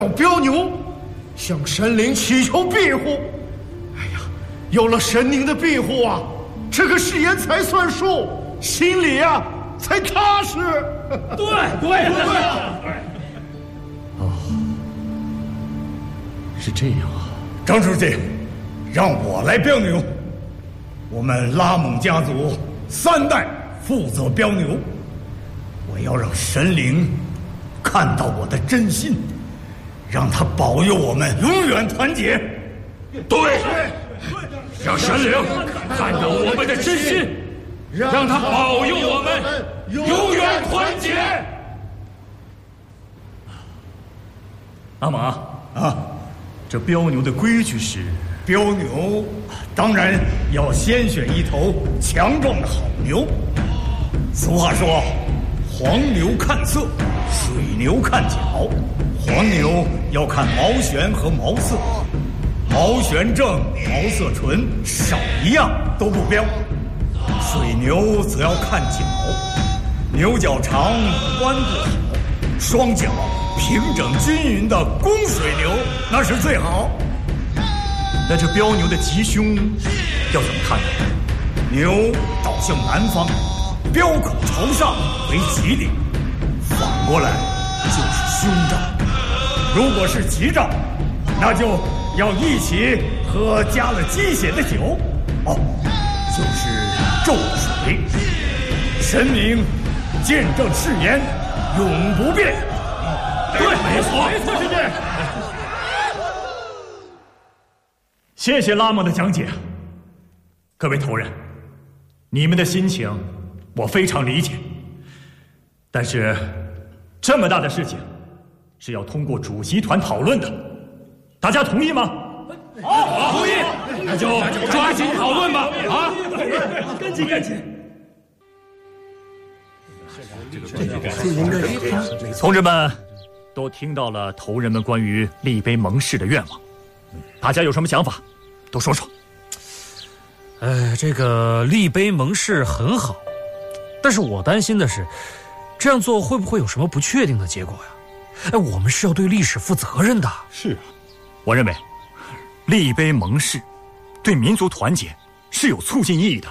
彪牛向神灵祈求庇护。哎呀，有了神灵的庇护啊，这个誓言才算数，心里啊才踏实。 对。 哦，是这样啊。 张书记，让我来标牛。我们拉蒙家族3代负责标牛，我要让神灵看到我的真心，让他保佑我们永远团结。 对，让神灵看到我们的真心，让他保佑我们永远团结。 阿玛啊，这标牛的规矩是， 标牛当然要先选一头强壮的好牛。俗话说，黄牛看色，水牛看脚。黄牛要看毛旋和毛色，毛旋正，毛色纯，少一样都不标。水牛则要看脚，牛角长，弯不好，双脚平整均匀的公水牛那是最好。 那这标牛的吉凶要怎么看呢？ 牛倒向南方，标口朝上为吉利，反过来就是凶兆。如果是吉兆，那就要一起喝加了鸡血的酒，就是咒水。神明见证誓言，永不变。 对，没错， 师姐。 谢谢拉蒙的讲解。各位头人，你们的心情我非常理解，但是这么大的事情是要通过主席团讨论的，大家同意吗？ 好，同意，那就抓紧讨论吧。啊， 赶紧！同志们都听到了头人们关于立碑盟誓的愿望，大家有什么想法，都说说。 这个立碑盟誓很好，但是我担心的是，这样做会不会有什么不确定的结果呀？我们是要对历史负责任的。 是啊，我认为立碑盟誓对民族团结是有促进意义的。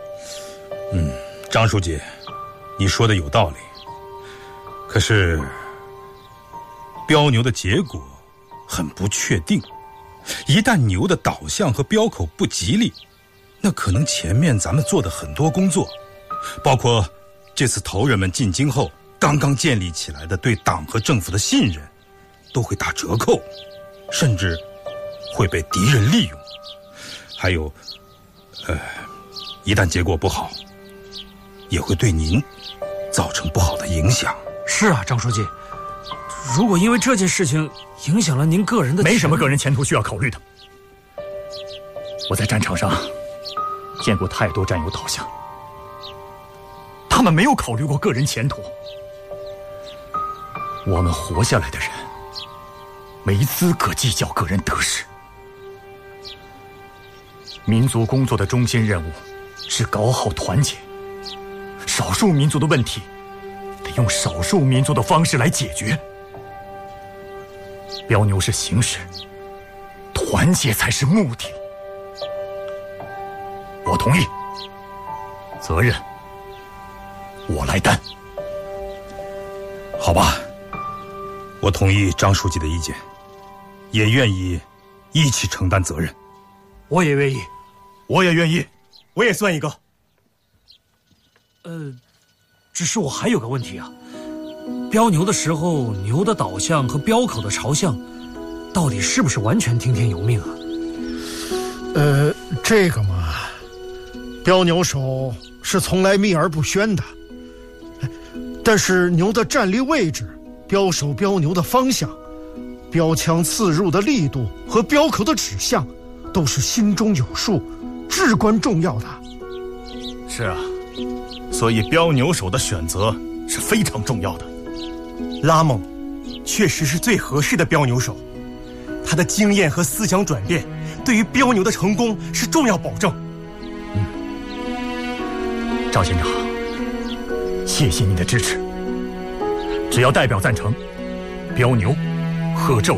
张书记，你说的有道理。可是标牛的结果很不确定，一旦牛的导向和标口不吉利，那可能前面咱们做的很多工作，包括这次头人们进京后刚刚建立起来的对党和政府的信任，都会打折扣，甚至会被敌人利用。还有一旦结果不好，也会对您造成不好的影响。 是啊，张书记，如果因为这件事情影响了您个人的， 没什么个人前途需要考虑的。我在战场上见过太多战友倒下，他们没有考虑过个人前途。我们活下来的人没资格计较个人得失。民族工作的中心任务是搞好团结，少数民族的问题得用少数民族的方式来解决。标牛是形式，团结才是目的。我同意，责任我来担。 好吧，我同意张书记的意见，也愿意一起承担责任。 我也愿意。 我也愿意，我也算一个。 只是我还有个问题啊，标牛的时候，牛的导向和标口的朝向，到底是不是完全听天由命啊？ 这个嘛，标牛手是从来秘而不宣的，但是牛的站立位置、标手标牛的方向、标枪刺入的力度和标口的指向，都是心中有数，至关重要的。 是啊，所以标牛手的选择是非常重要的。 拉蒙确实是最合适的标牛手，他的经验和思想转变对于标牛的成功是重要保证。 赵县长，谢谢你的支持。只要代表赞成，标牛贺胄